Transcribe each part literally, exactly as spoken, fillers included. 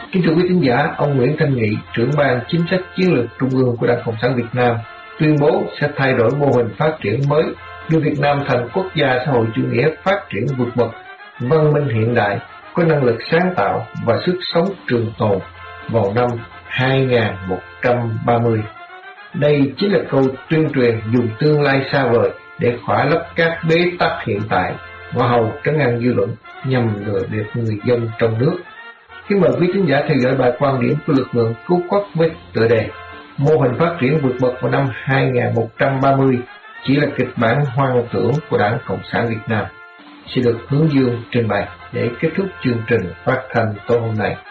Kính thưa quý thính giả, ông Nguyễn Thanh Nghị, trưởng ban chính sách chiến lược trung ương của Đảng Cộng sản Việt Nam, tuyên bố sẽ thay đổi mô hình phát triển mới, đưa Việt Nam thành quốc gia xã hội chủ nghĩa phát triển vượt bậc, văn minh hiện đại, có năng lực sáng tạo và sức sống trường tồn vào năm hai nghìn một trăm ba mươi. Đây chính là câu tuyên truyền dùng tương lai xa vời để khỏa lấp các bế tắc hiện tại, ngõ hầu trấn an dư luận nhằm lừa bịp người dân trong nước. Kính mời quý thính giả theo dõi bài quan điểm của lực lượng cứu quốc với tựa đề Mô hình phát triển vượt bậc vào năm hai nghìn một trăm ba mươi chỉ là kịch bản hoang tưởng của Đảng Cộng sản Việt Nam. Sẽ được Hướng Dương trình bày để kết thúc chương trình phát thanh tối hôm nay.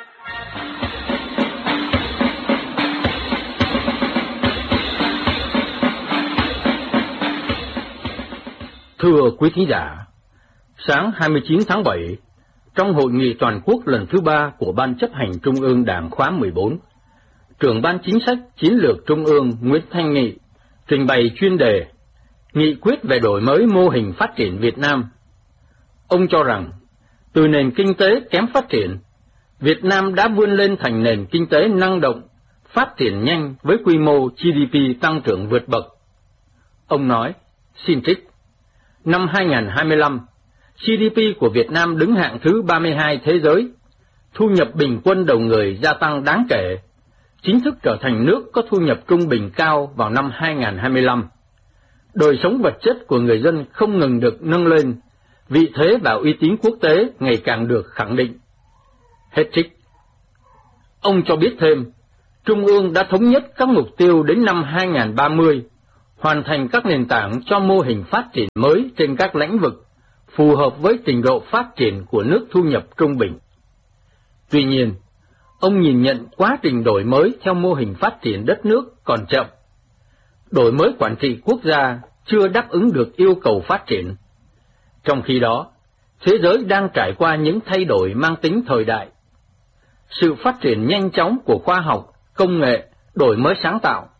Thưa quý thính giả, sáng hai mươi chín tháng bảy, trong hội nghị toàn quốc lần thứ ba của Ban chấp hành Trung ương Đảng khóa mười bốn, trưởng Ban Chính sách Chiến lược Trung ương Nguyễn Thanh Nghị trình bày chuyên đề Nghị quyết về đổi mới mô hình phát triển Việt Nam. Ông cho rằng, từ nền kinh tế kém phát triển, Việt Nam đã vươn lên thành nền kinh tế năng động, phát triển nhanh với quy mô giê đê pê tăng trưởng vượt bậc. Ông nói, xin trích, năm hai nghìn không trăm hai mươi lăm, giê đê pê của Việt Nam đứng hạng thứ ba mươi hai thế giới, thu nhập bình quân đầu người gia tăng đáng kể, chính thức trở thành nước có thu nhập trung bình cao vào năm hai nghìn không trăm hai mươi lăm. Đời sống vật chất của người dân không ngừng được nâng lên, vị thế và uy tín quốc tế ngày càng được khẳng định. Hết trích. Ông cho biết thêm, Trung ương đã thống nhất các mục tiêu đến năm hai nghìn không trăm ba mươi, hoàn thành các nền tảng cho mô hình phát triển mới trên các lĩnh vực, phù hợp với trình độ phát triển của nước thu nhập trung bình. Tuy nhiên, ông nhìn nhận quá trình đổi mới theo mô hình phát triển đất nước còn chậm. Đổi mới quản trị quốc gia chưa đáp ứng được yêu cầu phát triển. Trong khi đó, thế giới đang trải qua những thay đổi mang tính thời đại. Sự phát triển nhanh chóng của khoa học, công nghệ, đổi mới sáng tạo,